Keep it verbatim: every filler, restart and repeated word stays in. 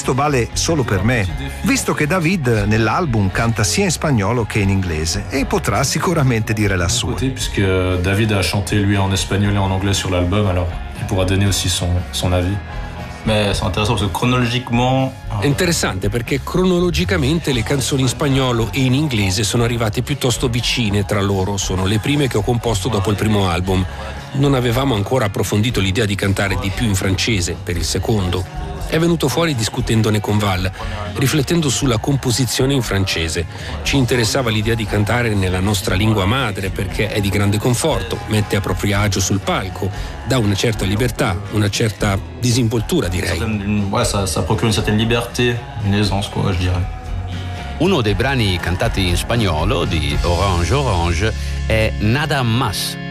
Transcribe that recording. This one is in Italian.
questo vale solo per me, visto che David nell'album canta sia in spagnolo che in inglese e potrà sicuramente dire la sua. Puisque David a chanté lui en espagnol et en anglais sur l'album, alors il pourra donner aussi son, son avis. Mais c'est intéressant parce que chronologiquement... È interessante perché cronologicamente le canzoni in spagnolo e in inglese sono arrivate piuttosto vicine tra loro, sono le prime che ho composto dopo il primo album. Non avevamo ancora approfondito l'idea di cantare di più in francese per il secondo. È venuto fuori discutendone con Val, riflettendo sulla composizione in francese. Ci interessava l'idea di cantare nella nostra lingua madre perché è di grande conforto, mette a proprio agio sul palco, dà una certa libertà, una certa disinvoltura, direi. Ouais, ça, ça procure une certaine liberté, une aisance, quoi, je dirais. Uno dei brani cantati in spagnolo di Orange Orange è Nada Más,